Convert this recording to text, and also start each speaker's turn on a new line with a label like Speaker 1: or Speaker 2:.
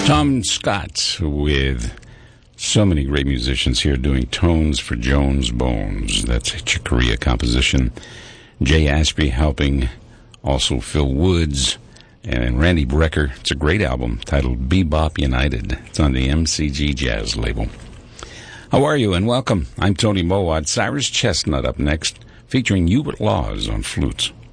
Speaker 1: Tom Scott with so many great musicians here doing Tones for Jones Bones. That's a Chick Corea composition. Jay Ashby helping, also Phil Woods and Randy Brecker. It's a great album titled Bebop United. It's on the MCG Jazz label. How are you and welcome. I'm Tony Mowat. Cyrus Chestnut up next, featuring Hubert Laws on flutes.